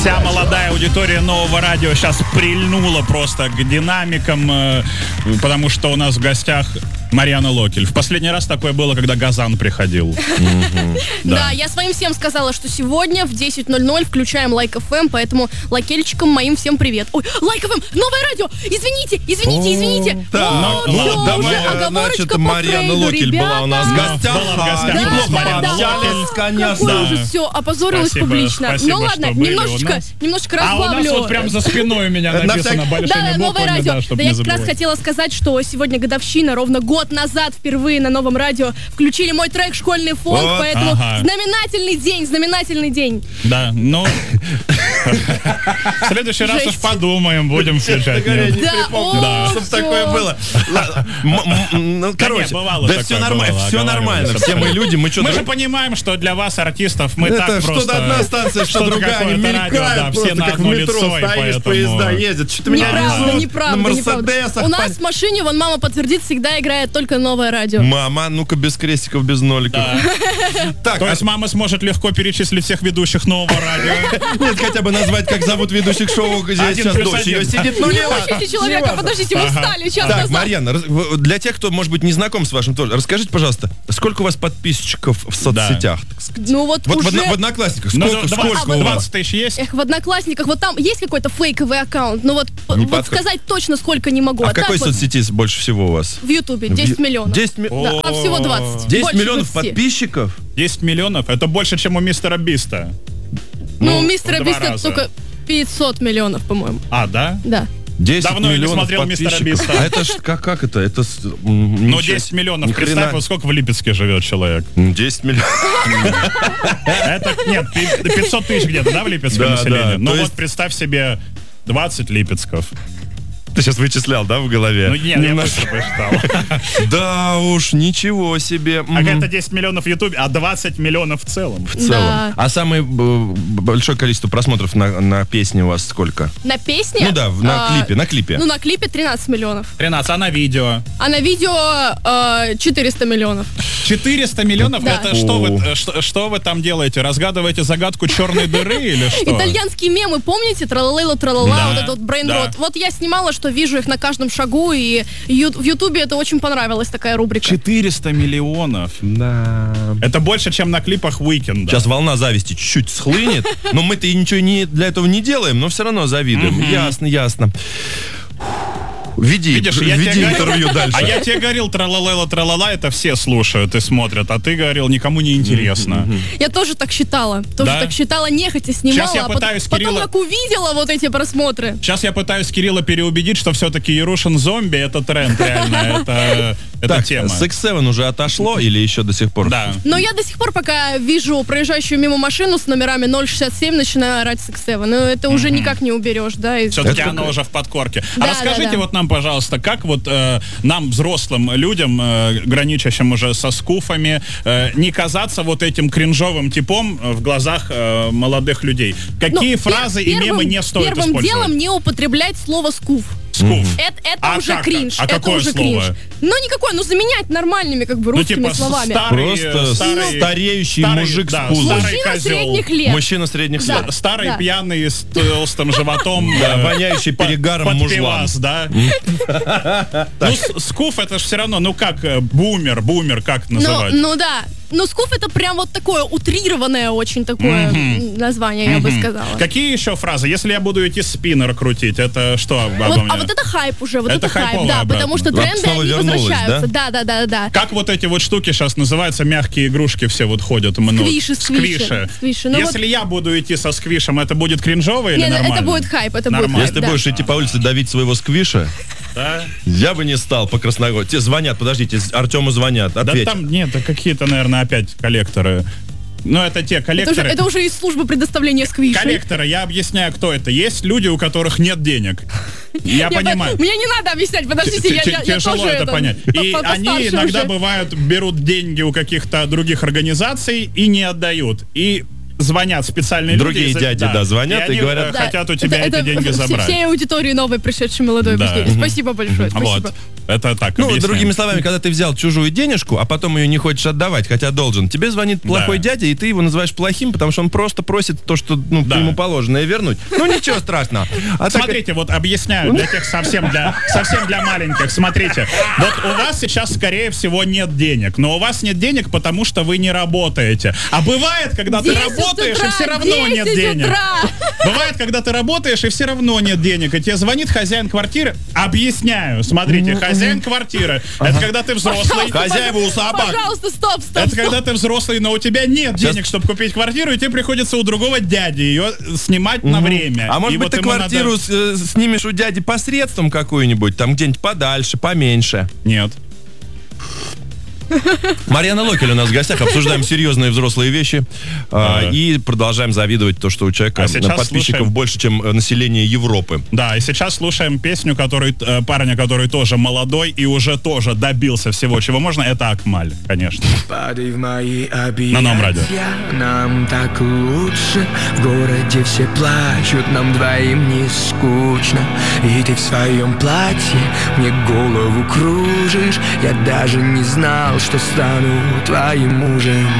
Вся молодая аудитория Нового радио сейчас прильнула просто к динамикам, потому что у нас в гостях Марьяна Локель. В последний раз такое было, когда Газан приходил. Да, я своим всем сказала, что сегодня в 10:00 включаем Лайк ФМ, поэтому локельчикам моим всем привет. Ой, Лайк ФМ, новое радио! Извините. Давай, значит, Марьяна Локель была у нас в гостях. Неплохо пообщались, конечно. Какой ужас, все, опозорилась публично. Ну ладно, немножечко А у нас разбавлю. вот прям за спиной у меня написано большими Да, новое буквами, радио. да, чтобы Да, не я как раз забывать. хотела сказать, что сегодня годовщина, ровно год назад впервые на новом радио включили мой трек «Школьный фонк», Вот. поэтому Ага. знаменательный день. Да, ну... В следующий раз уж Жесть. подумаем, будем включать. Горя, не Да, припомню, о, чтоб всё. такое было. Ну, короче, бывало да такое, все нормально, бывало, все нормально. оговаривались. Все мы люди, мы что Мы же понимаем, что для вас, артистов, мы это так просто... что-то одна станция, что что-то другая, они какое-то радио, мелькают да, все просто на как в одно метро, лицо, и стоишь, поэтому... поезда ездят, что-то меня везут на Неправда. Мерседесах. У нас в машине, вон мама подтвердит, всегда играет только новое радио. Мама, ну-ка без крестиков, без ноликов. Так, То есть мама сможет легко перечислить всех ведущих Нового радио. нет, хотя бы назвать, как зовут ведущих шоу, где Один сейчас плюс дочь ее один. сидит. Ну, Не не важно. мучайте человека, подождите, мы встали час Так, назад. Марьяна, для тех, кто, может быть, не знаком с вашим тоже, расскажите, пожалуйста, сколько у вас подписчиков в соцсетях? так сказать? Ну вот Вот уже... в Одноклассниках, Ну, сколько у вас? 20 тысяч есть? Эх, в Одноклассниках, вот там есть какой-то фейковый аккаунт, но вот подходит. сказать точно сколько не могу. А в так какой вот соцсети больше всего у вас? в Ютубе 10 миллионов. 10 Да, а всего 20. 10 Больше миллионов 20. подписчиков? 10 миллионов? Это больше, чем у мистера Биста. Ну, у в мистера 2 Биста раза. только 500 миллионов, по-моему. А, да? Да. 10 Давно я не миллионов смотрел «Мистера подписчиков. Биста». А это ж как это? Это Ну, 10 миллионов. Представь, вот сколько в Липецке живет человек. 10 миллионов. Это, нет, 500 тысяч где-то, да, в Липецком Да, населении? да. Ну То вот есть- представь себе 20 липецков. Ты сейчас вычислял, да, в голове? Ну нет, я Немножко. быстро посчитал. Да уж, ничего себе. А это 10 миллионов в Ютубе, а 20 миллионов в целом. В целом. Да. А самое большое количество просмотров на песне у вас сколько? На песне? Ну да, на клипе. Ну, на клипе 13 миллионов. 13, а на видео? А на видео 400 миллионов. 400 миллионов? Да. Это что вы там делаете? Разгадываете загадку черной дыры или что? Итальянские мемы, помните? Тралалейла, тралала, Да, вот этот вот брейн-рот. да. Вот я снимала, что вижу их на каждом шагу, и в Ютубе это очень понравилась такая рубрика. 400 миллионов. Да. Это больше, чем на клипах Уикенда. Сейчас волна зависти чуть-чуть схлынет, но мы-то и ничего для этого не делаем, но все равно завидуем. Ясно. Веди Видишь, я тебе интервью дальше. А я тебе говорил, тралалела, это все слушают и смотрят, а ты говорил, никому не интересно. Я тоже так считала. Да? нехотя снимала, Сейчас я а пытаюсь потом Кирилла- как увидела вот эти просмотры. Сейчас я пытаюсь Кирилла переубедить, что все-таки Ярушин зомби — это тренд, реально, это Так, тема. с X7 уже отошло или еще до сих пор? Да. Но я до сих пор, пока вижу проезжающую мимо машину с номерами 067, начинаю орать с X7. Но это уже никак не уберешь, да? и- Все-таки Это оно как- уже в подкорке. Да, А расскажите да. вот нам, пожалуйста, как вот нам, взрослым людям, граничащим уже со скуфами, не казаться вот этим кринжовым типом в глазах молодых людей? Какие Ну, фразы и мемы не стоит Первым использовать? делом не употреблять слово «скуф». Скуф. Это А уже как? кринж. А это какое уже слово? кринж. Ну, никакое, заменять нормальными, как бы, Ну, русскими типа словами. Просто стареющий мужик с пузом. Старый Мужчина козел. средних лет. Мужчина средних Да. лет. Старый Да. пьяный с толстым животом. Да, воняющий перегаром под мужлан. пивас, да? Ну, скуф это же все равно, ну как, бумер, как называть? Ну да. Но скуф это прям вот такое утрированное очень такое название, я бы сказала. Какие еще фразы? Если я буду идти спиннер крутить, это что обо Вот, мне? а вот это хайп уже, вот Это это хайп, хайпово да, обратно. потому что Вот тренды, снова они вернулось, возвращаются. Да. Как вот эти вот штуки сейчас называются, мягкие игрушки все вот ходят. Сквиши. Ну Если я буду идти со сквишем, это будет кринжово или Нет, нормально? это будет хайп, это будет Нормально. хайп. Если да. будешь идти по улице давить своего сквиша, Да? я бы не стал по Красногорску. Тебе звонят, подождите, Артему звонят, Да ответь. там нет, это какие-то, наверное, опять коллекторы. Ну, это те коллекторы. Это уже из службы предоставления сквишей. Коллекторы, я объясняю, кто это. Есть люди, у которых нет денег. Я понимаю. Мне не надо объяснять, подождите, я Тяжело тоже это понять. И они постарше иногда уже. бывают, берут деньги у каких-то других организаций и не отдают. И звонят специальные Другие люди. дяди, да, звонят и они, говорят, хотят у тебя эти деньги забрать. Всей аудитории новой пришедшей молодой Да. объяснили. Спасибо большое, спасибо. Вот. Это так, Ну, объясняем. другими словами, когда ты взял чужую денежку, а потом ее не хочешь отдавать, хотя должен, тебе звонит плохой дядя, и ты его называешь плохим, потому что он просто просит то, что ему положено, и вернуть. Ну, ничего страшного. Смотрите, вот объясняю для тех совсем для маленьких. Смотрите, вот у вас сейчас, скорее всего, нет денег, но у вас нет денег, потому что вы не работаете. А бывает, когда ты работаешь, и все равно нет денег. Бывает, когда ты работаешь, и все равно нет денег, и тебе звонит хозяин квартиры. Объясняю, смотрите, хозяин квартиры, это когда ты взрослый. Хозяева у собак. Пожалуйста, стоп. Это когда ты взрослый, но у тебя нет денег, чтобы купить квартиру, и тебе приходится у другого дяди ее снимать на время. А может И быть, вот ты ему квартиру снимешь у дяди посредством какую-нибудь, там где-нибудь подальше, поменьше? Нет. Марьяна Локель у нас в гостях, обсуждаем серьезные взрослые вещи и продолжаем завидовать то, что у человека подписчиков больше, чем население Европы. Да, и сейчас слушаем песню парня, который тоже молодой и уже тоже добился всего, чего можно. Это Акмаль, конечно. Падай в мои объятия. На Новом радио. Нам так лучше. В городе все плачут, нам двоим не скучно. И ты в своем платье мне голову кружишь. Я даже не знал, что стану твоим мужем.